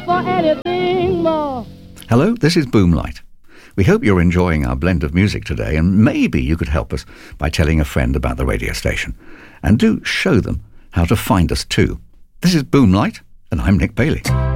for anything more. Hello, this is Boomlight. We hope you're enjoying our blend of music today, and maybe you could help us by telling a friend about the radio station. And do show them how to find us too. This is Boomlight, and I'm Nick Bailey.